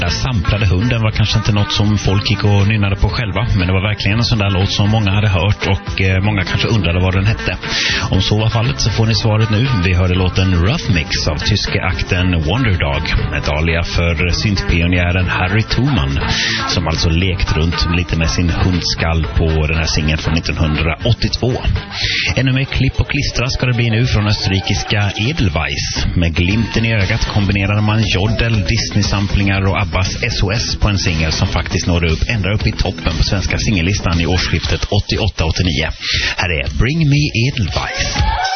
Där samplade hunden var kanske inte något som folk gick och nynnade på själva, men det var verkligen en sån där låt som många hade hört och många kanske undrade vad den hette. Om så var fallet så får ni svaret nu. Vi hörde låten Rough Mix av tyska akten Wonder Dog, ett alia för syntpionjären Harry Truman, som alltså lekt runt lite med sin hundskall på den här singeln från 1982. Ännu mer klipp och klistra ska det bli nu från österrikiska Edelweiss. Med glimten i ögat kombinerade man Jodel, Disney-samplingar och Abbas SOS på en singel som faktiskt nådde upp ända upp i toppen på svenska singellistan i årsskiftet 88-89. Här är Bring Me Edelweiss.